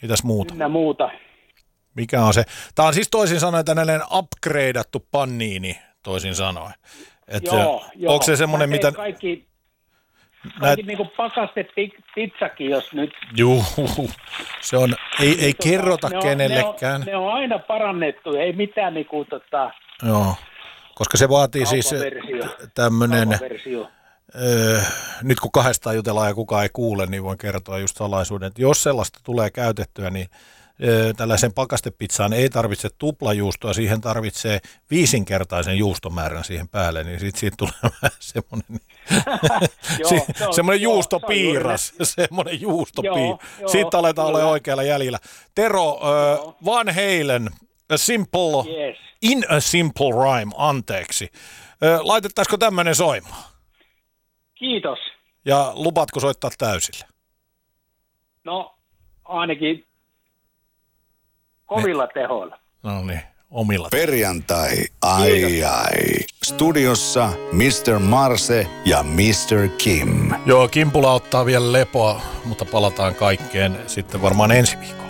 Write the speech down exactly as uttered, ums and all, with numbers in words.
Mitäs muuta? Ynnä muuta. Mikä on se? Tämä on siis toisin sanoen tällainen upgradeattu panniini, toisin sanoen. Et Joo, joo. Onko se semmoinen, mitä... Kaikki, kaikki näet... niin kuin pakastepizzakin, jos nyt... Juu, se on, ei, ei tota, kerrota ne on, kenellekään. Ne on, ne on aina parannettu, ei mitään niin kuin tota... Joo, koska se vaatii siis tämmöinen... Öö, nyt kun kahdestaan jutellaan ja kukaan ei kuule, niin voin kertoa just salaisuuden, että jos sellaista tulee käytettyä, niin öö, tällaisen pakastepizzaan ei tarvitse tuplajuustoa, siihen tarvitsee viisinkertaisen juustomäärän siihen päälle, niin sitten siitä tulee vähän semmoinen, semmoinen juustopiiras, semmoinen juustopiiras. Siitä aletaan olla oikealla jäljellä. Tero, öö, Van Halen, a simple, yes. In a simple rhyme, anteeksi. Öö, laitettaisiko tämmöinen soimaan? Kiitos. Ja lupaatko soittaa täysillä? No, ainakin kovilla ne. tehoilla. No niin, omilla. Perjantai, ai Kiitos. ai. Studiossa mister Marse ja mister Kim. Joo, Kimpula ottaa vielä lepoa, mutta palataan kaikkeen sitten varmaan ensi viikolla.